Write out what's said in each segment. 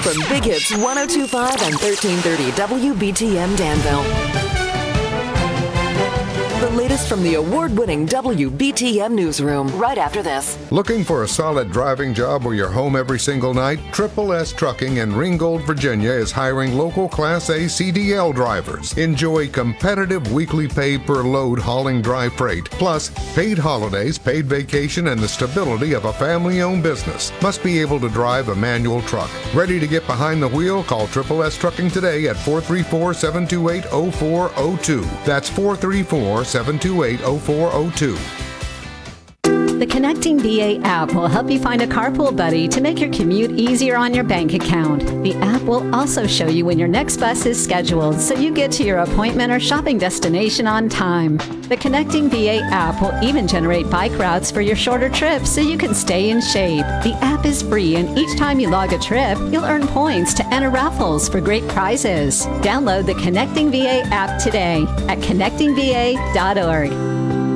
from Big Hits 102.5 and 1330 WBTM Danville. The latest from the award-winning WBTM newsroom right after this. Looking for a solid driving job where you're home every single night? Triple S Trucking in Ringgold, Virginia is hiring local Class A CDL drivers. Enjoy competitive weekly pay per load hauling dry freight, plus paid holidays, paid vacation, and the stability of a family-owned business. Must be able to drive a manual truck. Ready to get behind the wheel? Call Triple S Trucking today at 434-728-0402. That's 434-728-0402. The Connecting VA app will help you find a carpool buddy to make your commute easier on your bank account. The app will also show you when your next bus is scheduled so you get to your appointment or shopping destination on time. The Connecting VA app will even generate bike routes for your shorter trips so you can stay in shape. The app is free, and each time you log a trip, you'll earn points to enter raffles for great prizes. Download the Connecting VA app today at connectingva.org.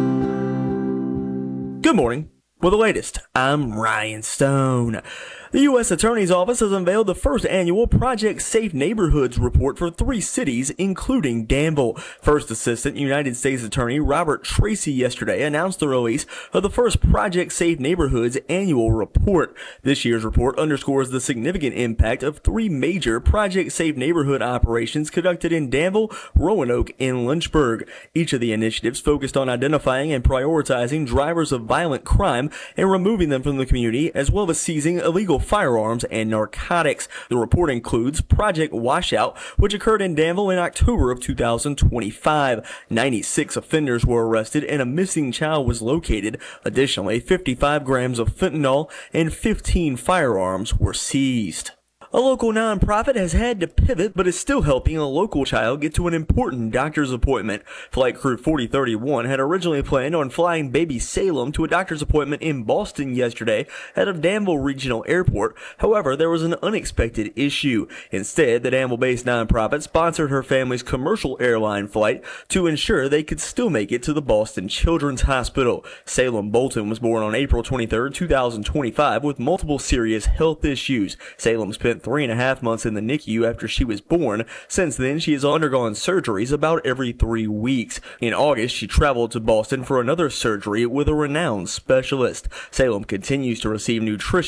Good morning. With the latest, I'm Ryan Stone. The U.S. Attorney's Office has unveiled the first annual Project Safe Neighborhoods report for 3 cities, including Danville. First Assistant United States Attorney Robert Tracy yesterday announced the release of the first Project Safe Neighborhoods annual report. This year's report underscores the significant impact of 3 major Project Safe Neighborhood operations conducted in Danville, Roanoke, and Lynchburg. Each of the initiatives focused on identifying and prioritizing drivers of violent crime and removing them from the community, as well as seizing illegal firearms and narcotics. The report includes Project Washout, which occurred in Danville in October of 2025. 96 offenders were arrested and a missing child was located. Additionally, 55 grams of fentanyl and 15 firearms were seized. A local nonprofit has had to pivot but is still helping a local child get to an important doctor's appointment. Flight Crew 4031 had originally planned on flying baby Salem to a doctor's appointment in Boston yesterday at a Danville Regional Airport. However, there was an unexpected issue. Instead, the Danville-based nonprofit sponsored her family's commercial airline flight to ensure they could still make it to the Boston Children's Hospital. Salem Bolton was born on April 23, 2025 with multiple serious health issues. Salem spent 3.5 months in the NICU after she was born. Since then, she has undergone surgeries about every 3 weeks. In August, she traveled to Boston for another surgery with a renowned specialist. Salem continues to receive nutrition